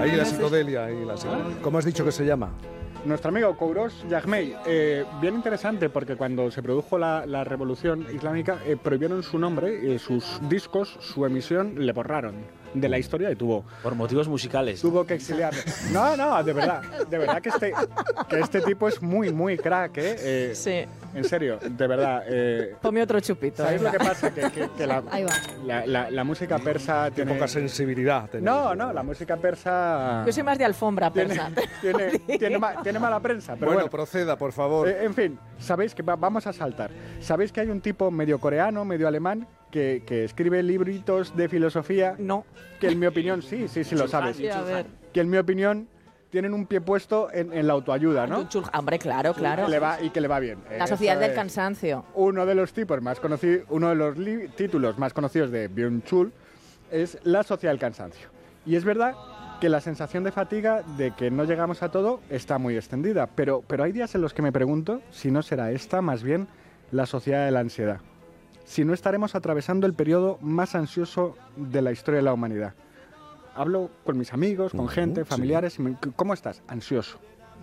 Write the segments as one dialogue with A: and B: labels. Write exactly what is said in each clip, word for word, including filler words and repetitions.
A: Ahí la psicodelia, ahí la psicodelia. ¿Cómo has dicho que se llama?
B: Nuestro amigo Kouros Yagmey, eh, bien interesante porque cuando se produjo la, la revolución islámica eh, prohibieron su nombre, eh, sus discos, su emisión le borraron de la historia y tuvo...
C: Por motivos musicales.
B: Tuvo que exiliarse. No, no, de verdad, de verdad que este, que este tipo es muy, muy crack, ¿eh? eh
D: sí.
B: En serio, de verdad. Eh,
D: Ponme otro chupito.
B: ¿Sabéis lo que pasa? Que, que, que la,
D: Ahí va.
B: La, la, la música persa tiene...
A: poca sensibilidad.
B: No, no, la música persa...
D: Yo soy más de alfombra persa.
B: Tiene, tiene, tiene, ma, tiene mala prensa, pero
A: bueno,
B: bueno.
A: proceda, por favor.
B: Eh, en fin, sabéis que va, vamos a saltar. Sabéis que hay un tipo medio coreano, medio alemán, que, que escribe libritos de filosofía.
D: No.
B: Que en mi opinión, sí, sí, sí lo sabes.
D: Sí, a ver.
B: Que en mi opinión tienen un pie puesto en, en la autoayuda, ¿no?
D: Hombre, claro, claro.
B: Y que le va, y que le va bien.
D: La sociedad
B: Eso
D: del
B: es.
D: cansancio.
B: Uno de los tipos más conocidos, uno de los títulos más conocidos de Byung-Chul es La sociedad del cansancio. Y es verdad que la sensación de fatiga, de que no llegamos a todo, está muy extendida. Pero, pero hay días en los que me pregunto si no será esta más bien la sociedad de la ansiedad. Si no estaremos atravesando el periodo más ansioso de la historia de la humanidad. Hablo con mis amigos, con uh-huh, gente, familiares, sí. y me, ¿cómo estás? Ansioso.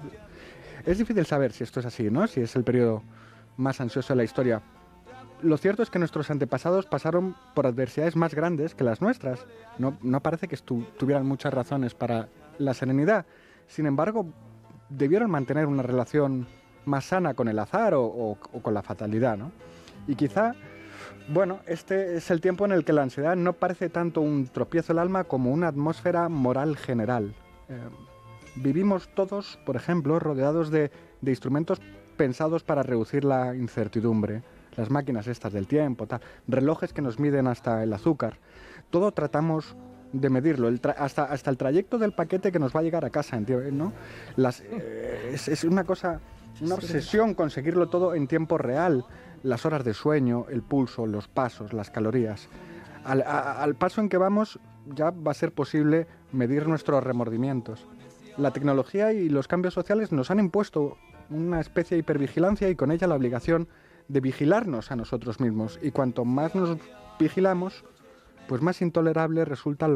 B: Es difícil saber si esto es así, ¿no? Si es el periodo más ansioso de la historia. Lo cierto es que nuestros antepasados pasaron por adversidades más grandes que las nuestras. No, no parece que estu- tuvieran muchas razones para la serenidad. Sin embargo, debieron mantener una relación más sana con el azar o, o, o con la fatalidad, ¿no? Y quizá, bueno, este es el tiempo en el que la ansiedad no parece tanto un tropiezo al alma como una atmósfera moral general. Eh, vivimos todos, por ejemplo, rodeados de, de instrumentos pensados para reducir la incertidumbre. Las máquinas estas del tiempo, tal, relojes que nos miden hasta el azúcar. Todo tratamos de medirlo, el tra- hasta, hasta el trayecto del paquete que nos va a llegar a casa, ¿no? Las, eh, es, es una cosa, una obsesión conseguirlo todo en tiempo real. Las horas de sueño, el pulso, los pasos, las calorías. Al, a, al paso en que vamos, ya va a ser posible medir nuestros remordimientos. La tecnología y los cambios sociales nos han impuesto una especie de hipervigilancia y con ella la obligación de vigilarnos a nosotros mismos. Y cuanto más nos vigilamos, pues más intolerable resulta